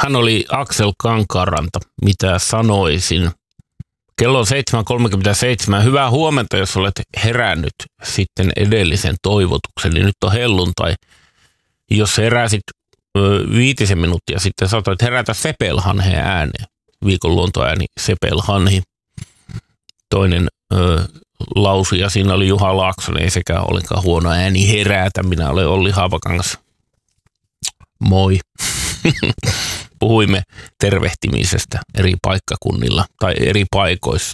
Hän oli Aksel Kankaanranta, mitä sanoisin. Kello on 7.37. Hyvää huomenta, jos olet herännyt sitten edellisen toivotuksen. Niin nyt on helluntai. Jos heräsit 5 minuuttia sitten, saatoit herätä Sepelhanheen ääneen. Viikon luontoääni Sepelhanhi. Toinen lausuja siinä oli Juha Laaksonen, ei sekään ollenkaan huono ääni herätä. Minä olen Olli Haapakangas. Moi. Puhuimme tervehtimisestä eri paikkakunnilla tai eri paikoissa.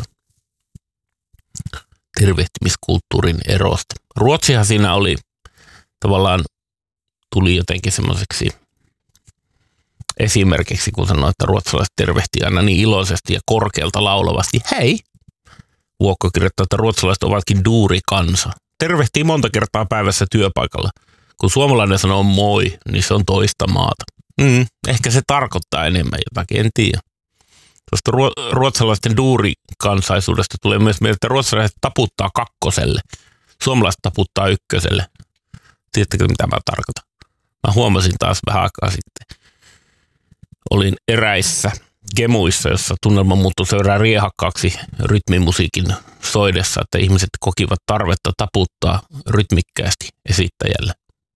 Tervehtimiskulttuurin erosta. Ruotsihan siinä oli tavallaan, tuli jotenkin semmoiseksi esimerkiksi, kun sanoi, että ruotsalaiset tervehtii aina niin iloisesti ja korkealta laulavasti. Hei! Vuokko kirjoittaa, että ruotsalaiset ovatkin duurikansa. Tervehtii monta kertaa päivässä työpaikalla. Kun suomalainen sanoo moi, niin se on toista maata. Ehkä se tarkoittaa enemmän jotakin, en tiedä. Tuosta ruotsalaisten duurikansaisuudesta tulee myös mieltä, että ruotsalaiset taputtaa 2, suomalaiset taputtaa 1. Tiedättekö, mitä mä tarkoitan? Mä huomasin taas vähän aikaa sitten. Olin eräissä gemuissa, jossa tunnelma muuttui seuraan riehakkaaksi rytmimusiikin soidessa, että ihmiset kokivat tarvetta taputtaa rytmikkäästi esittäjälle.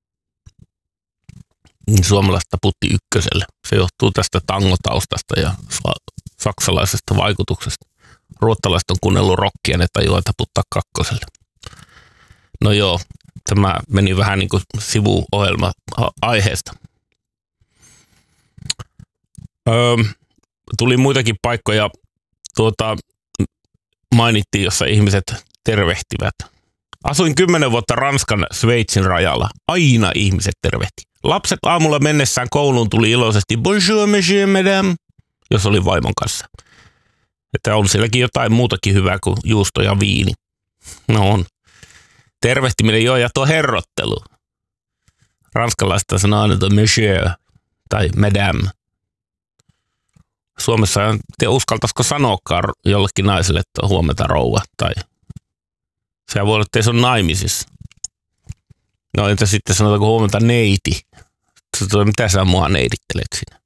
Suomalaiset taputti 1. Se johtuu tästä tangotaustasta ja saksalaisesta vaikutuksesta. Ruotsalaiset on kuunnellut rockia, ne tajuaa taputtaa 2. No joo, tämä meni vähän niin kuin sivuohjelma aiheesta. Tuli muitakin paikkoja, mainittiin, jossa ihmiset tervehtivät. Asuin 10 vuotta Ranskan Sveitsin rajalla. Aina ihmiset tervehti. Lapset aamulla mennessään kouluun tuli iloisesti bonjour, monsieur, madame, jos oli vaimon kanssa. Että on sielläkin jotain muutakin hyvää kuin juusto ja viini. No on. Tervehtiminen joo, ja tuo herrottelu. Ranskalaista sanoo aina tuo monsieur tai madame. Suomessa en tiedä uskaltaisiko sanoakaan jollekin naiselle, että huomenta rouva. Tai sehän voi olla, että ei se on naimisissa. No entä sitten sanotaanko huomenta neiti? Mitä sä mua neidittelet siinä?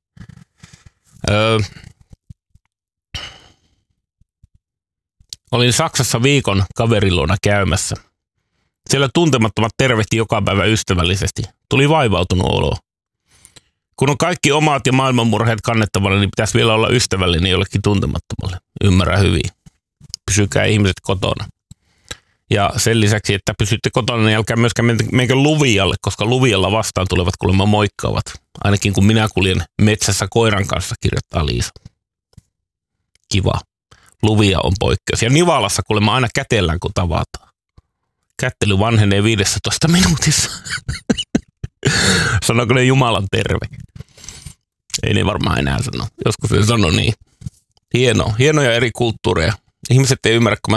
Olin Saksassa viikon kaverin luona käymässä. Siellä tuntemattomat tervehti joka päivä ystävällisesti. Tuli vaivautunut olo. Kun on kaikki omat ja maailmanmurheet kannettavana, niin pitäisi vielä olla ystävällinen jollekin tuntemattomalle. Ymmärrän hyvin. Pysykää ihmiset kotona. Ja sen lisäksi, että pysytte kotona, niin älkää myöskään menkö Luvialle, koska Luvialla vastaan tulevat kuulemma moikkaavat. Ainakin kun minä kuljen metsässä koiran kanssa, kirjoittaa Liisa. Kiva. Luvia on poikkeus. Ja Nivalassa kuulemma aina kätellään, kun tavataan. Kättely vanhenee 15 minuutissa. Sanoiko ne Jumalan terve? Ei ne varmaan enää sano. Joskus se sano niin. Hienoja eri kulttuureja. Ihmiset ei ymmärrä, kun mä